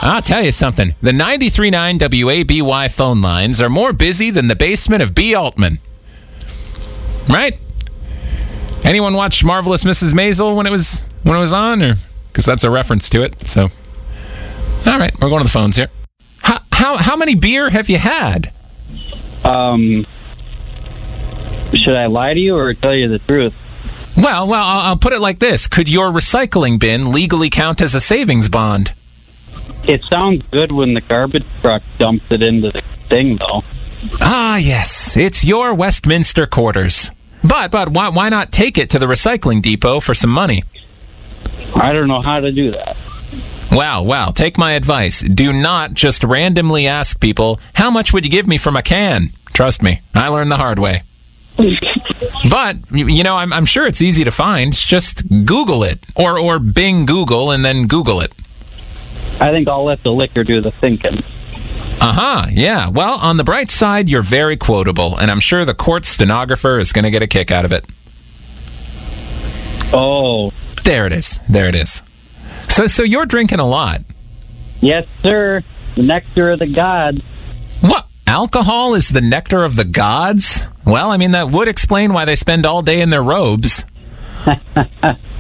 I'll tell you something. The 93.9 WABY phone lines are more busy than the basement of B. Altman. Right? Anyone watch Marvelous Mrs. Maisel when it was on? Or because that's a reference to it. So, all right, we're going to the phones here. How many beer have you had? Should I lie to you or tell you the truth? Well, I'll put it like this. Could your recycling bin legally count as a savings bond? It sounds good when the garbage truck dumps it into the thing, though. Ah, yes. It's your Westminster quarters. But why not take it to the recycling depot for some money? I don't know how to do that. Well, take my advice. Do not just randomly ask people, how much would you give me for my can? Trust me, I learned the hard way. But, I'm sure it's easy to find. Just Google it. Or Bing Google and then Google it. I think I'll let the liquor do the thinking. Yeah. Well, on the bright side, you're very quotable, and I'm sure the court stenographer is going to get a kick out of it. Oh. There it is. So you're drinking a lot. Yes, sir. The nectar of the gods. What? Alcohol is the nectar of the gods? Well, that would explain why they spend all day in their robes.